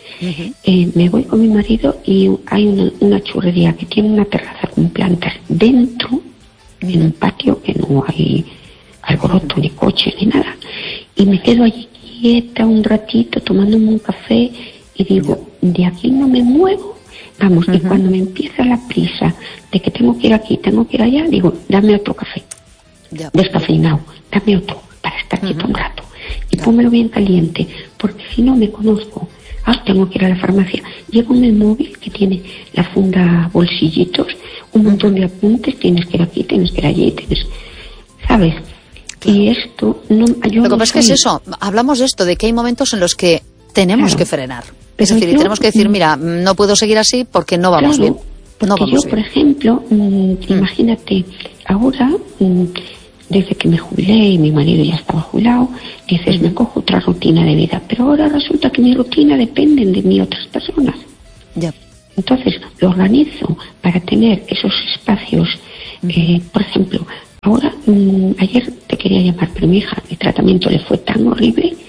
Me voy con mi marido y hay una churrería que tiene una terraza con plantas dentro, en un patio que no hay alboroto, ni coche, ni nada. Y me quedo allí quieta un ratito, tomándome un café, y digo, de aquí no me muevo. Vamos, y cuando me empieza la prisa de que tengo que ir aquí, tengo que ir allá, digo, dame otro café. Descafeinado, dame otro, para estar quieto un rato. Y pónmelo bien caliente, porque si no me conozco. Tengo que ir a la farmacia. Llevo en el móvil que tiene la funda bolsillitos, un montón de apuntes, tienes que ir aquí, tienes que ir allí, ¿sabes? Y esto no... Lo que pasa es que es eso, hablamos de esto, de que hay momentos en los que tenemos que frenar. Es decir, y tenemos que decir, mira, no puedo seguir así porque no vamos bien. No vamos yo, por ejemplo, imagínate, ahora, desde que me jubilé y mi marido ya estaba jubilado, dices, me cojo otra rutina de vida. Pero ahora resulta que mi rutina dependen de mí otras personas. Ya. Entonces, lo organizo para tener esos espacios. Por ejemplo, ahora, ayer te quería llamar, pero mi hija, el tratamiento le fue tan horrible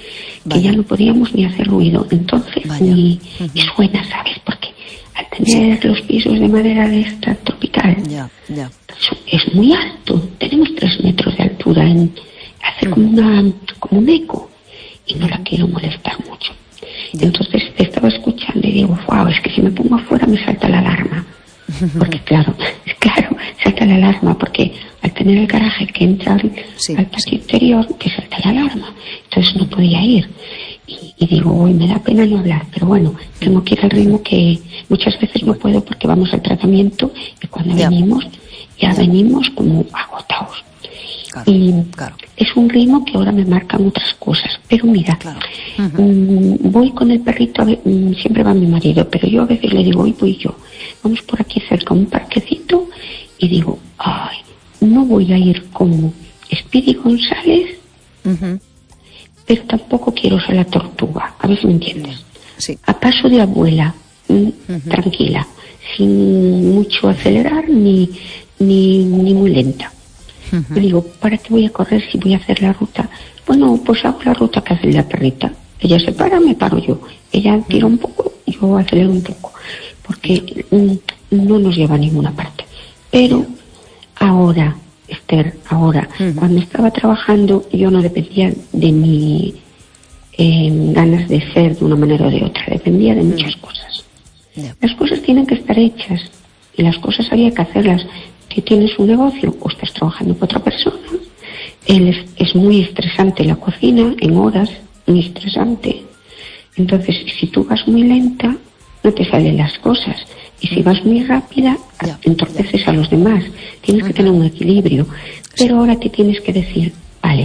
que ya no podíamos ni hacer ruido. Entonces, ni suena, ¿sabes? Porque al tener los pisos de madera de esta tropical, es muy alto. Tenemos 3 metros de altura. Hace como un eco. Y no la quiero molestar mucho. Entonces te estaba escuchando y digo, wow, es que si me pongo afuera me salta la alarma. Porque claro, salta la alarma, porque al tener el garaje que entra al patio interior, te salta la alarma. Entonces no podía ir. Y digo, uy, me da pena no hablar, pero bueno, tengo que ir al ritmo que muchas veces no puedo porque vamos al tratamiento y cuando venimos, ya venimos como agotados. Es un ritmo que ahora me marcan otras cosas, pero mira, voy con el perrito, siempre va mi marido, pero yo a veces le digo, hoy voy yo, vamos por aquí cerca, un parquecito, y digo, ay, no voy a ir como Speedy González, pero tampoco quiero ser la tortuga, a ver si me entiendes. A paso de abuela, tranquila, sin mucho acelerar ni muy lenta. Le digo, ¿para qué voy a correr si voy a hacer la ruta? Bueno, pues hago la ruta que hace la perrita. Ella se para, me paro yo. Ella tira un poco, yo acelero un poco. Porque no nos lleva a ninguna parte. Pero ahora, Esther, cuando estaba trabajando, yo no dependía de mi ganas de ser de una manera o de otra. Dependía de muchas cosas. Las cosas tienen que estar hechas. Y las cosas había que hacerlas. Si tienes un negocio o estás trabajando con otra persona, es muy estresante la cocina, en horas, muy estresante. Entonces, si tú vas muy lenta, no te salen las cosas. Y si vas muy rápida, entorpeces a los demás. Tienes que tener un equilibrio. Pero ahora te tienes que decir, vale,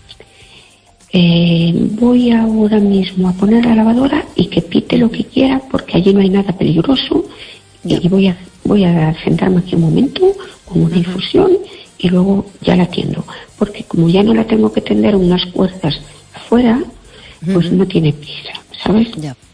voy ahora mismo a poner la lavadora y que pite lo que quiera porque allí no hay nada peligroso y voy a sentarme aquí un momento con una infusión y luego ya la atiendo. Porque como ya no la tengo que tender unas cuerdas afuera, pues no tiene prisa, ¿sabes?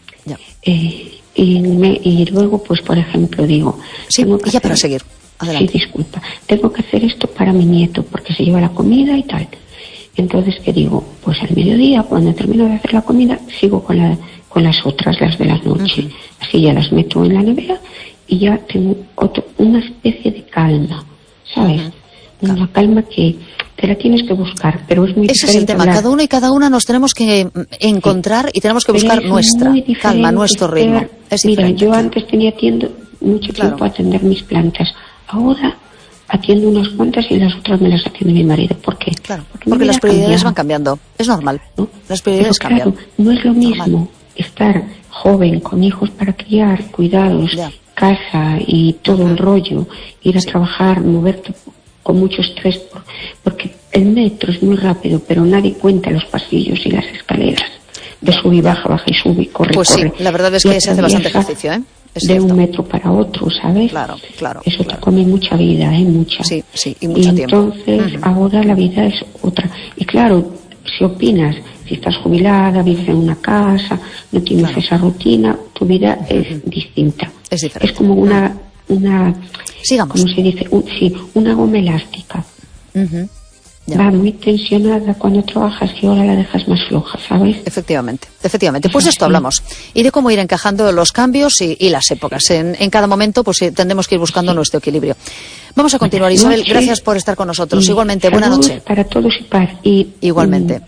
Y luego, pues por ejemplo, digo... para seguir. Adelante. Sí, disculpa. Tengo que hacer esto para mi nieto porque se lleva la comida y tal. Entonces, ¿qué digo? Pues al mediodía, cuando termino de hacer la comida, sigo con las otras, las de la noche. Así ya las meto en la nevera y ya tengo una especie de calma, ¿sabes? Una calma que te la tienes que buscar, pero es muy diferente. Ese es el tema, cada uno y cada una nos tenemos que encontrar y tenemos que buscar nuestra calma, nuestro ritmo. Es diferente. Mira, yo antes tenía mucho tiempo a atender mis plantas, ahora atiendo unas cuantas y las otras me las atiende mi marido. ¿Por qué? Porque las prioridades van cambiando, es normal, ¿no? Las prioridades cambian. No es lo mismo estar joven, con hijos para criar, cuidados, casa y todo el rollo, ir a trabajar, moverte con mucho estrés, porque el metro es muy rápido, pero nadie cuenta los pasillos y las escaleras. De sube y baja, baja y sube y corre, pues corre. Sí, la verdad es que se hace bastante ejercicio, ¿eh? De un metro para otro, ¿sabes? Claro. Eso te come mucha vida, mucha. Sí, y mucho tiempo. Entonces, ahora la vida es otra. Y claro, si opinas, si estás jubilada, vives en una casa, no tienes esa rutina, tu vida es distinta. Es diferente. Es como una sigamos. ¿Cómo se dice? Una goma elástica. Va muy tensionada cuando trabajas y ahora la dejas más floja, ¿sabes? Efectivamente. Pues esto hablamos. Y de cómo ir encajando los cambios y las épocas. En cada momento pues tendremos que ir buscando nuestro equilibrio. Vamos a continuar, Isabel. Gracias por estar con nosotros. Igualmente, buena noche. Para todos y paz. Igualmente.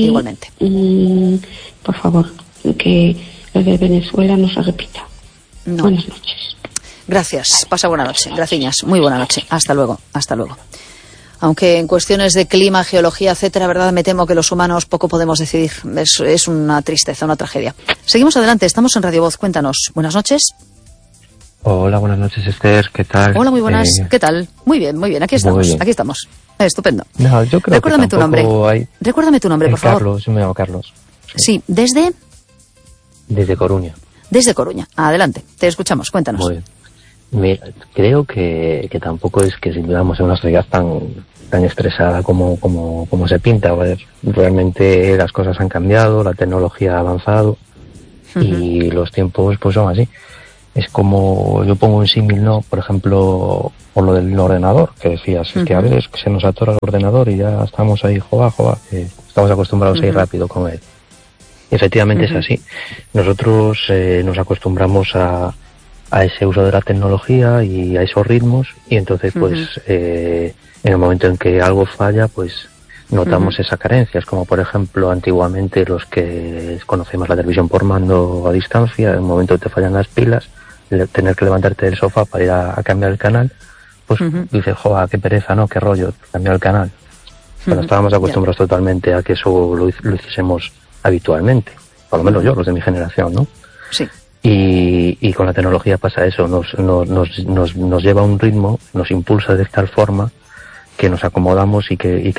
Por favor, que lo de Venezuela no se repita. Buenas noches. Gracias. Pasa buena noche. Gracias. Muy buena noche. Hasta luego. Aunque en cuestiones de clima, geología, etcétera, verdad, me temo que los humanos poco podemos decidir. Es una tristeza, una tragedia. Seguimos adelante, estamos en Radio Voz. Cuéntanos. Buenas noches. Hola, buenas noches, Esther. ¿Qué tal? Hola, muy buenas. ¿Qué tal? Muy bien. Aquí estamos. Estupendo. No, yo creo Recuérdame que tu nombre. Recuérdame tu nombre, por favor. Carlos, yo me llamo Carlos. Sí, ¿desde? Desde Coruña. Desde Coruña. Adelante, te escuchamos. Cuéntanos. Muy bien. Mira, creo que tampoco es que vivamos en una sociedad tan estresada como se pinta. A ver, realmente las cosas han cambiado, la tecnología ha avanzado y los tiempos pues son así. Es como, yo pongo un símil, ¿no? Por ejemplo, por lo del ordenador, que decías, es que a veces se nos atora el ordenador y ya estamos ahí, joa, que estamos acostumbrados a ir rápido con él. Efectivamente es así. Nosotros nos acostumbramos a ese uso de la tecnología y a esos ritmos, y entonces pues en el momento en que algo falla, pues notamos esas carencias, como por ejemplo antiguamente los que conocemos la televisión por mando a distancia, en el momento que te fallan las pilas, tener que levantarte del sofá para ir a cambiar el canal, pues dices, joder, qué pereza, ¿no? Qué rollo, cambiar el canal. Pero estábamos acostumbrados totalmente a que eso lo hiciésemos habitualmente, por lo menos yo, los de mi generación, ¿no? Sí. Y con la tecnología pasa eso, nos lleva a un ritmo, nos impulsa de tal forma que nos acomodamos y que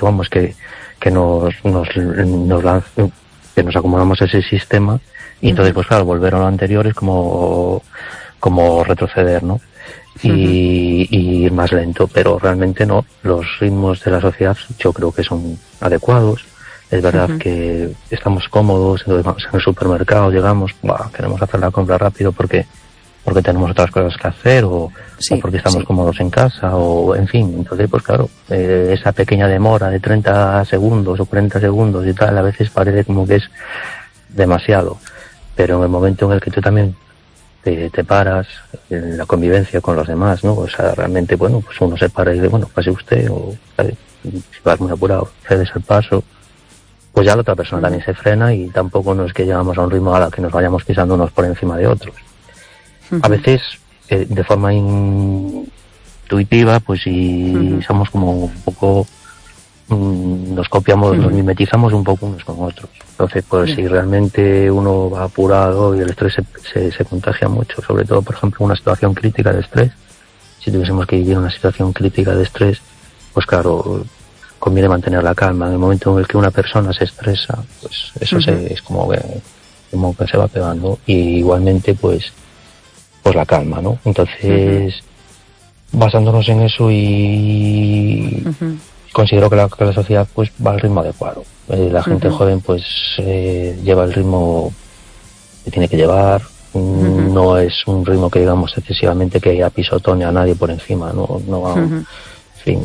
nos acomodamos a ese sistema, y entonces pues claro, volver a lo anterior es como retroceder, ¿no? Y ir más lento, pero realmente no, los ritmos de la sociedad yo creo que son adecuados. Es verdad que estamos cómodos, entonces vamos en el supermercado, llegamos, queremos hacer la compra rápido porque tenemos otras cosas que hacer, o porque estamos cómodos en casa, o en fin. Entonces, pues claro, esa pequeña demora de 30 segundos o 40 segundos y tal, a veces parece como que es demasiado. Pero en el momento en el que tú también te paras, en la convivencia con los demás, ¿no? O sea, realmente, bueno, pues uno se para y dice, bueno, pase usted, o si vas muy apurado, cedes el paso, pues ya la otra persona también se frena, y tampoco no es que llegamos a un ritmo a la que nos vayamos pisando unos por encima de otros. A veces, de forma intuitiva, pues si somos como un poco, nos copiamos, nos mimetizamos un poco unos con otros. Entonces, pues si realmente uno va apurado y el estrés se contagia mucho, sobre todo, por ejemplo, una situación crítica de estrés, si tuviésemos que vivir una situación crítica de estrés, pues claro, conviene mantener la calma. En el momento en el que una persona se estresa, pues eso es como que se va pegando, y igualmente pues la calma, ¿no? Entonces, basándonos en eso, y considero que la sociedad pues va al ritmo adecuado. La gente joven pues lleva el ritmo que tiene que llevar. No es un ritmo que digamos excesivamente que apisotone a nadie por encima, no va, en fin.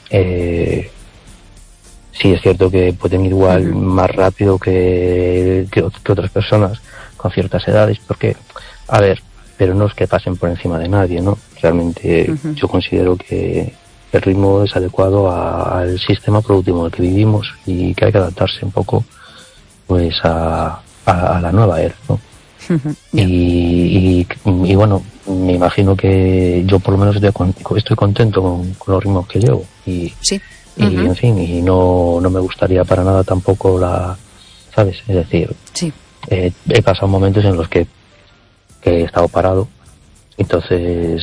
Sí es cierto que pueden ir igual más rápido que otras personas con ciertas edades, porque, a ver, pero no es que pasen por encima de nadie, ¿no? Realmente yo considero que el ritmo es adecuado al sistema productivo en el que vivimos, y que hay que adaptarse un poco pues a la nueva era, ¿no? Y bueno, me imagino que yo por lo menos estoy contento con los ritmos que llevo, y en fin, y no me gustaría para nada tampoco ¿sabes? Es decir, he pasado momentos en los que he estado parado, entonces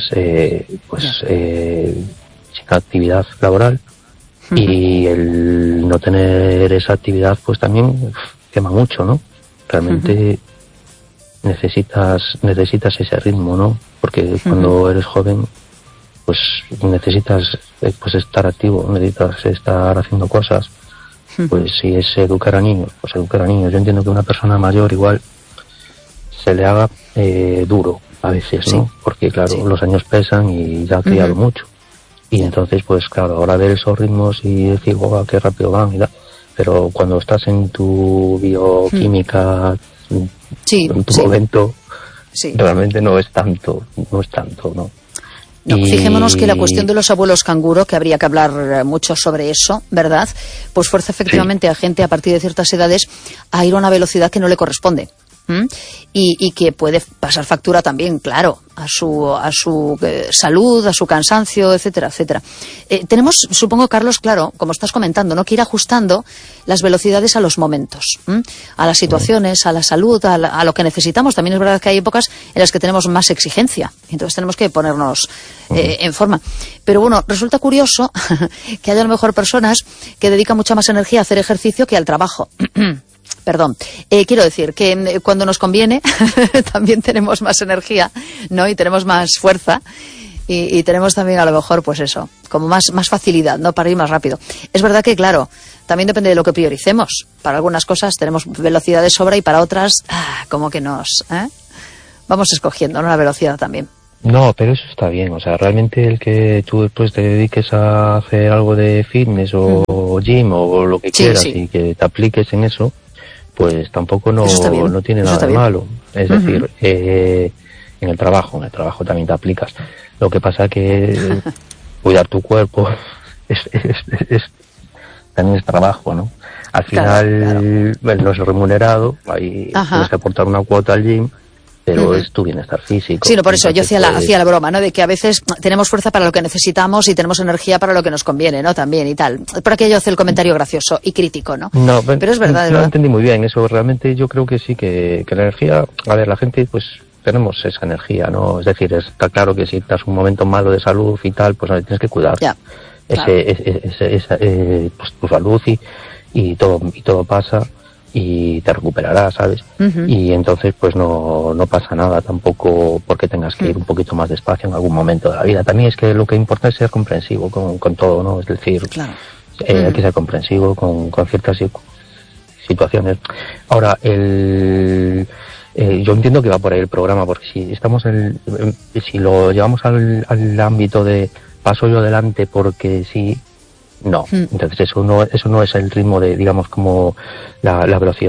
sin actividad laboral, y el no tener esa actividad pues también quema mucho, ¿no? Realmente necesitas ese ritmo, ¿no? Porque cuando eres joven pues necesitas pues estar activo, necesitas estar haciendo cosas. Pues si es educar a niños, pues educar a niños. Yo entiendo que una persona mayor igual se le haga duro a veces, ¿no? Porque claro, los años pesan y ya ha criado mucho. Y entonces, pues claro, ahora ver esos ritmos y decir, wow, qué rápido van y tal. Pero cuando estás en tu bioquímica, en tu momento, realmente no es tanto, ¿no? No, fijémonos que la cuestión de los abuelos canguro, que habría que hablar mucho sobre eso, ¿verdad? Pues fuerza efectivamente a gente a partir de ciertas edades a ir a una velocidad que no le corresponde. Y que puede pasar factura también, claro, a su salud, a su cansancio, etcétera, etcétera. Tenemos, supongo, Carlos, claro, como estás comentando, ¿no?, que ir ajustando las velocidades a los momentos, a las situaciones, a la salud, a lo que necesitamos. También es verdad que hay épocas en las que tenemos más exigencia, entonces tenemos que ponernos en forma. Pero bueno, resulta curioso que haya a lo mejor personas que dedican mucha más energía a hacer ejercicio que al trabajo. Perdón, quiero decir que cuando nos conviene también tenemos más energía, ¿no? Y tenemos más fuerza y tenemos también a lo mejor, pues eso, como más facilidad, ¿no?, para ir más rápido. Es verdad que, claro, también depende de lo que prioricemos. Para algunas cosas tenemos velocidad de sobra y para otras, como que vamos escogiendo, ¿no?, la velocidad también. No, pero eso está bien. O sea, realmente el que tú después te dediques a hacer algo de fitness o gym o lo que quieras y que te apliques en eso, pues tampoco no tiene nada de malo. Es decir, en el trabajo también te aplicas. Lo que pasa que cuidar tu cuerpo también es trabajo, ¿no? Al final no es remunerado, ahí tienes que aportar una cuota al gym, pero es tu bienestar físico. Sí, no, por eso yo hacía la broma, ¿no? De que a veces tenemos fuerza para lo que necesitamos y tenemos energía para lo que nos conviene, ¿no? También y tal. Por aquello yo hace el comentario gracioso y crítico, ¿no? No, pero es verdad. No entendí muy bien eso. Realmente yo creo que sí, que la energía, a ver, la gente pues tenemos esa energía, ¿no? Es decir, está claro que si estás un momento malo de salud y tal, pues tienes que cuidar. Ya. Pues tu salud y todo pasa y te recuperarás, ¿sabes? Y entonces pues no pasa nada tampoco porque tengas que ir un poquito más despacio en algún momento de la vida. También es que lo que importa es ser comprensivo con todo, ¿no? Es decir, hay que ser comprensivo con ciertas situaciones. Ahora, yo entiendo que va por ahí el programa, porque si lo llevamos al ámbito de paso yo adelante porque sí, no. Entonces eso no es el ritmo de, digamos, como la velocidad